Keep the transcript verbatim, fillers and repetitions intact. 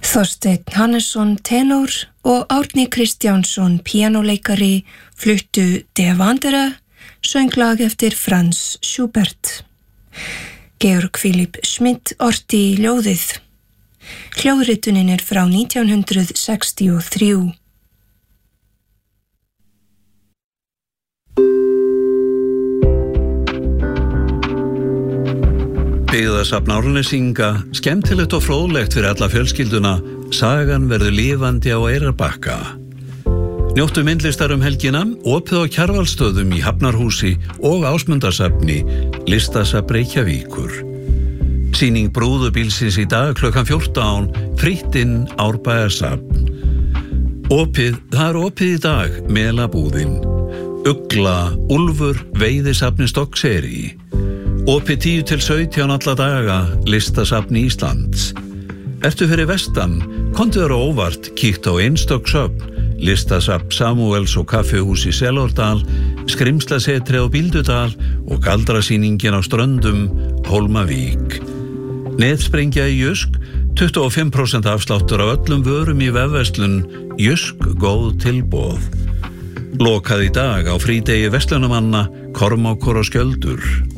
Þorsteinn Hannesson tenor og Árni Kristjánsson píanóleikari fluttu Der Wanderer, sönglag eftir Franz Schubert. Georg Philipp Schmidt orti ljóðið. Hljóðritunin er frá nítján hundrað sextíu og þrjú. Byggðasafn Árnesinga, skemmtilegt og fróðlegt fyrir alla fjölskylduna, sagan verður lifandi á Eyrarbakka. Njóttu myndlistar um helgina, opið á Kjarvalsstöðum í Hafnarhúsi og Ásmundarsafni, listasafn Reykjavíkur. Sýning brúðubílsins í dag klukkan fjórtán, fritt inn Árbæjarsafn. Opið, það er opið í dag, Melabúðin. Ugla, Úlfur, Veiðisafni Stokkseyri. Opið tíu til sautján alla daga, listasafn Íslands. Ertu fyrir vestan, komdu þér á óvart, kíkt á einstök söfn, listasafn Samúels og kaffihús í Selordal, Skrimslasetri á Bíldudal og galdrasýningin á Ströndum, Hólmavík. Netsprengja í Jysk, tuttugu og fimm prósent afsláttur af öllum vörum í vefverslun, Jysk góð tilboð. Lokað í dag á frídegi verslunarmanna, Kormákur og Skjöldur.